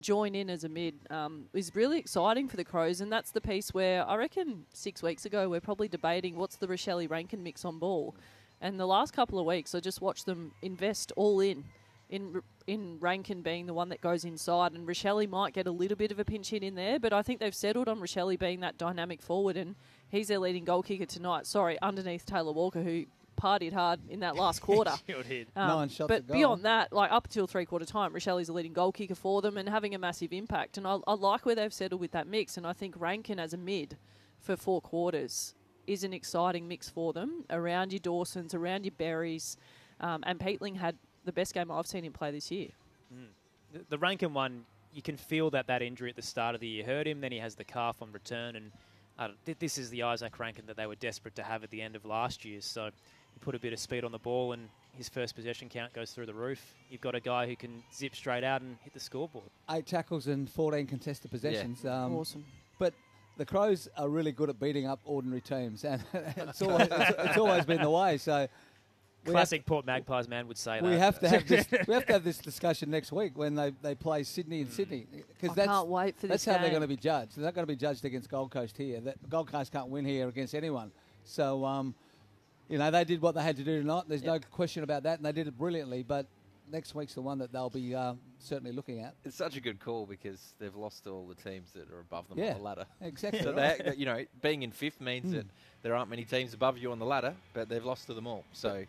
join in as a mid is really exciting for the Crows, and that's the piece where I reckon 6 weeks ago we're probably debating what's the Rochelle Rankin mix on ball. And the last couple of weeks, I just watched them invest all in Rankin being the one that goes inside, and Rochelle might get a little bit of a pinch hit in there, but I think they've settled on Rochelle being that dynamic forward, and he's their leading goal kicker tonight. Sorry, underneath Taylor Walker, who partied hard in that last quarter. Sure did. 9 shots but a goal. beyond that, like up until three-quarter time, Rochelle's a leading goal kicker for them and having a massive impact. And I like where they've settled with that mix, and I think Rankin as a mid for 4 quarters is an exciting mix for them around your Dawsons, around your Berries, and Peatling had the best game I've seen him play this year. The Rankin one, you can feel that injury at the start of the year hurt him. Then he has the calf on return, and this is the Isaac Rankin that they were desperate to have at the end of last year. So he put a bit of speed on the ball, and his first possession count goes through the roof. You've got a guy who can zip straight out and hit the scoreboard. 8 tackles and 14 contested possessions. Yeah. Awesome. But the Crows are really good at beating up ordinary teams, and it's always been the way. So classic Port Magpies man would say that. We have to have this discussion next week when they play Sydney in Sydney, because can't wait for this That's how game. they're going to be judged. They're not going to be judged against Gold Coast here. Gold Coast can't win here against anyone. So they did what they had to do tonight. There's no question about that, and they did it brilliantly. But next week's the one that they'll be certainly looking at. It's such a good call because they've lost all the teams that are above them on the ladder. Exactly. So being in 5th means that there aren't many teams above you on the ladder, but they've lost to them all. So,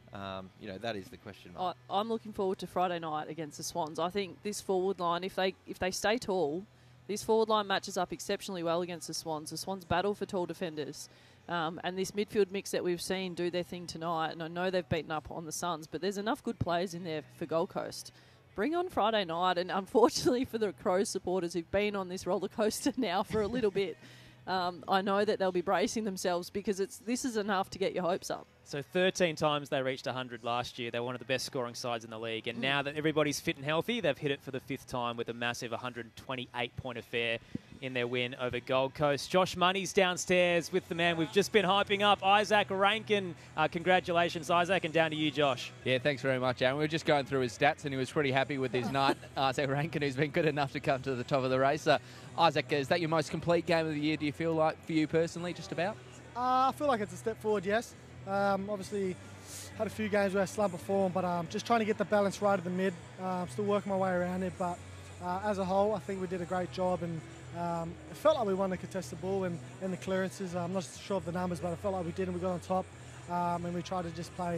that is the question mark. I'm looking forward to Friday night against the Swans. I think this forward line, if they stay tall, this forward line matches up exceptionally well against the Swans. The Swans battle for tall defenders. And this midfield mix that we've seen do their thing tonight, and I know they've beaten up on the Suns, but there's enough good players in there for Gold Coast. Bring on Friday night, and unfortunately for the Crows supporters who've been on this roller coaster now for a little bit, I know that they'll be bracing themselves because this is enough to get your hopes up. So 13 times they reached 100 last year. They're one of the best scoring sides in the league. And now that everybody's fit and healthy, they've hit it for the 5th time with a massive 128-point affair in their win over Gold Coast. Josh Money's downstairs with the man we've just been hyping up, Isaac Rankin. Congratulations, Isaac, and down to you, Josh. Yeah, thanks very much, Aaron. We were just going through his stats, and he was pretty happy with his night. Isaac Rankin, who's been good enough to come to the top of the race. Isaac, is that your most complete game of the year, do you feel like, for you personally, just about? I feel like it's a step forward, yes. Obviously, had a few games where I slumped before, but just trying to get the balance right at the mid. Still working my way around it, but as a whole, I think we did a great job, and it felt like we won the contested ball and the clearances. I'm not sure of the numbers, but I felt like we did, and we got on top, and we tried to just play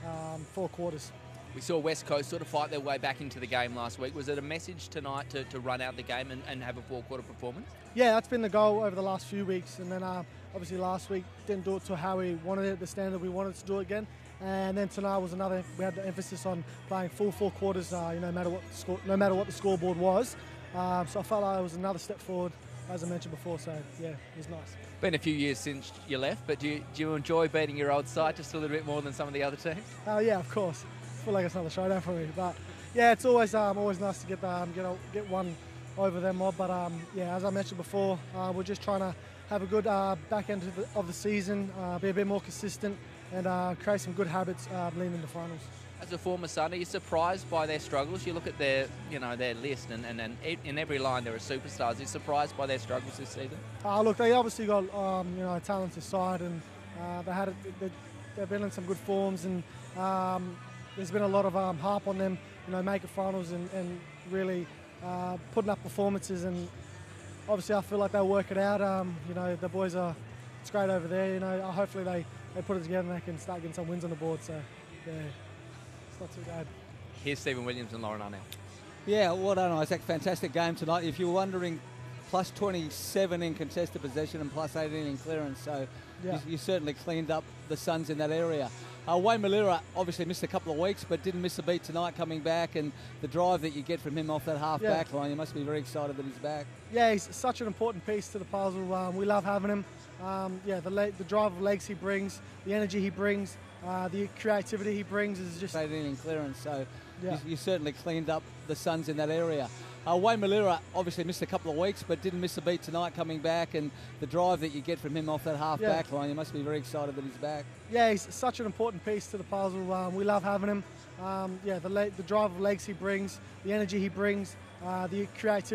4 quarters. We saw West Coast sort of fight their way back into the game last week. Was it a message tonight to run out the game and have a 4-quarter performance? Yeah, that's been the goal over the last few weeks, and then obviously last week didn't do it to how we wanted it, the standard we wanted to do it again. And then tonight was another. We had the emphasis on playing full 4 quarters, no matter what the scoreboard was. So I felt like it was another step forward, as I mentioned before. So yeah, it was nice. Been a few years since you left, but do you enjoy beating your old side just a little bit more than some of the other teams? Yeah, of course. I feel like it's another showdown for me, but yeah, it's always nice to get one over them mob. But as I mentioned before, we're just trying to have a good back end of the season, be a bit more consistent, and create some good habits leading into finals. As a former Sun, are you surprised by their struggles? You look at their list, and in every line there are superstars. Are you surprised by their struggles this season? Look, they obviously got a talented side, and they've been in some good forms, and there's been a lot of harp on them, making finals and really putting up performances. And obviously, I feel like they'll work it out. The boys it's great over there. Hopefully they put it together and they can start getting some wins on the board. So yeah. It's not too bad. Here's Stephen Williams and Lauren Arnell. Yeah, well done, Isaac. Fantastic game tonight. If you were wondering, plus 27 in contested possession and plus 18 in clearance. So you certainly cleaned up the Suns in that area. Wayne Malira obviously missed a couple of weeks, but didn't miss a beat tonight coming back. And the drive that you get from him off that half-back line, you must be very excited that he's back. Yeah, he's such an important piece to the puzzle. We love having him. The drive of legs he brings, the energy he brings, the creativity he brings is just... 18 in clearance, so you certainly cleaned up the Suns in that area. Wayne Malira obviously missed a couple of weeks, but didn't miss a beat tonight coming back. And the drive that you get from him off that half-back line, you must be very excited that he's back. Yeah, he's such an important piece to the puzzle. We love having him. The drive of legs he brings, the energy he brings, the creativity